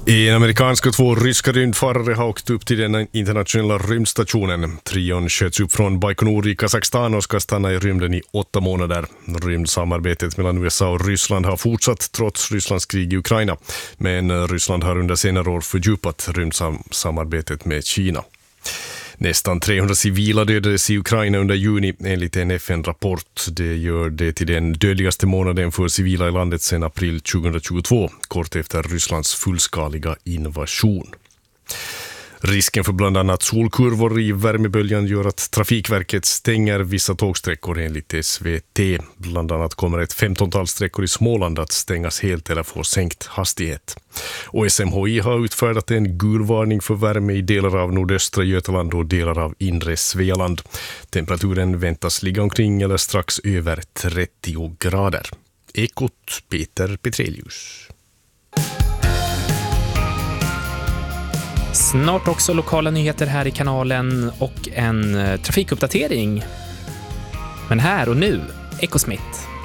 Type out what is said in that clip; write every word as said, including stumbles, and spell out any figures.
En amerikansk och två ryska rymdfarare har åkt upp till den internationella rymdstationen. Trion sköts upp från Baikonur i Kazakstan och ska stanna i rymden i åtta månader. Rymdsamarbetet mellan U S A och Ryssland har fortsatt trots Rysslands krig i Ukraina. Men Ryssland har under senare år fördjupat rymdsamarbetet med Kina. Nästan trehundra civila dödades i Ukraina under juni enligt en F N-rapport. Det gör det till den dödligaste månaden för civila i landet sedan april tjugohundratjugotvå, kort efter Rysslands fullskaliga invasion. Risken för bland annat solkurvor i värmeböljan gör att Trafikverket stänger vissa tågsträckor enligt S V T. Bland annat kommer ett femtontal sträckor i Småland att stängas helt eller få sänkt hastighet. Och S M H I har utfärdat en gul varning för värme i delar av nordöstra Götaland och delar av inre Svealand. Temperaturen väntas ligga omkring eller strax över trettio grader. Ekot Peter Petrelius. Snart också lokala nyheter här i kanalen och en trafikuppdatering. Men här och nu, Ecosmith.